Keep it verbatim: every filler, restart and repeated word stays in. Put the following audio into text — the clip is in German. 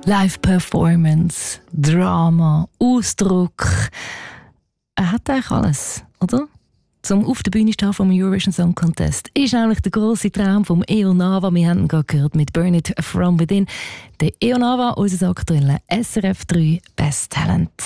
Live-Performance, Drama, Ausdruck. Er hat eigentlich alles, oder? Zum auf der Bühne stehen vom Eurovision Song Contest ist eigentlich der grosse Traum vom Eo Nava. Wir haben ihn gerade gehört mit Burn It From Within. Der Eo Nava, unser aktueller S R F drei Best Talent.